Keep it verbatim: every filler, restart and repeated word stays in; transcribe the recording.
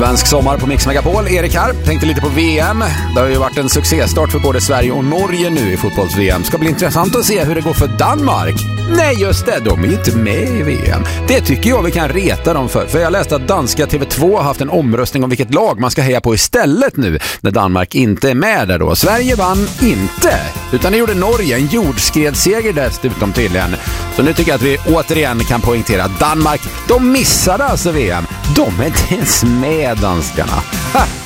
Svensk sommar på Mix Megapol. Erik här. Tänkte lite på V M. Det har ju varit en succéstart för både Sverige och Norge nu i fotbolls-V M. Ska bli intressant att se hur det går för Danmark. Nej, just det. De är ju inte med i V M. Det tycker jag vi kan reta dem för. För jag läste att danska T V två har haft en omröstning om vilket lag man ska heja på istället nu när Danmark inte är med där då. Sverige vann inte. Utan det gjorde Norge. En jordskredsseger dessutom tydligen. Så nu tycker jag att vi återigen kan poängtera att Danmark, de missade alltså V M. De är inte ens med, danskarna. Ha!